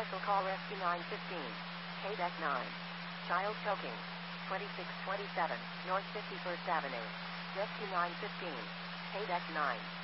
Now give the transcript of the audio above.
Special call Rescue 915. KDEC 9. Child choking. 2627 North 51st Avenue. Rescue 915. KDEC 9.